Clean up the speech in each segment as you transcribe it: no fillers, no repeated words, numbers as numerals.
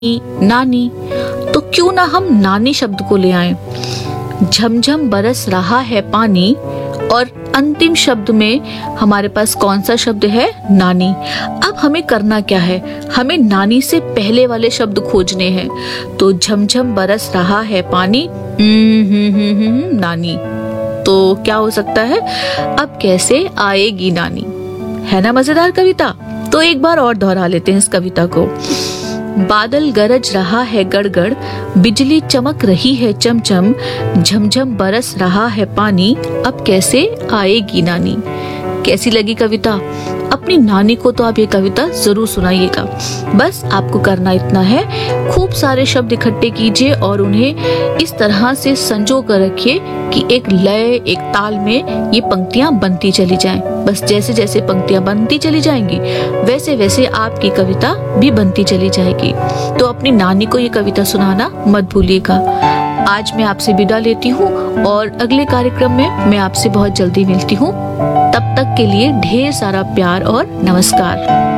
नानी, तो क्यों ना हम नानी शब्द को ले आए। झमझम बरस रहा है पानी, और अंतिम शब्द में हमारे पास कौन सा शब्द है? नानी। अब हमें करना क्या है? हमें नानी से पहले वाले शब्द खोजने हैं। तो झमझम बरस रहा है पानी, नानी, तो क्या हो सकता है? अब कैसे आएगी नानी? है ना मजेदार कविता? तो एक बार और दोहरा लेते हैं इस कविता को। बादल गरज रहा है गड़गड़, बिजली चमक रही है चमचम, झमझम बरस रहा है पानी, अब कैसे आएगी नानी। कैसी लगी कविता? अपनी नानी को तो आप ये कविता जरूर सुनाइएगा। बस आपको करना इतना है, खूब सारे शब्द इकट्ठे कीजिए और उन्हें इस तरह से संजो कर रखिए कि एक लय, एक ताल में ये पंक्तियां बनती चली जाएं। बस जैसे जैसे पंक्तियां बनती चली जाएंगी वैसे वैसे आपकी कविता भी बनती चली जाएगी। तो अपनी नानी को ये कविता सुनाना मत भूलिएगा। आज मैं आपसे विदा लेती हूँ और अगले कार्यक्रम में मैं आपसे बहुत जल्दी मिलती हूँ। तब तक के लिए ढेर सारा प्यार और नमस्कार।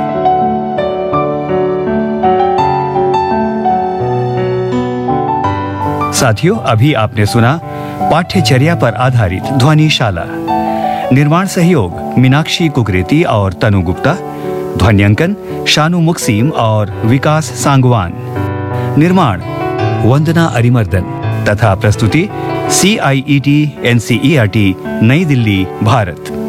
साथियों, अभी आपने सुना पाठ्यचर्या पर आधारित ध्वनिशाला। निर्माण सहयोग मीनाक्षी कुकरेती और तनु गुप्ता। ध्वन्यांकन शानू मुक्सीम और विकास सांगवान। निर्माण वंदना अरिमर्दन तथा प्रस्तुति CIET NCERT नई दिल्ली, भारत।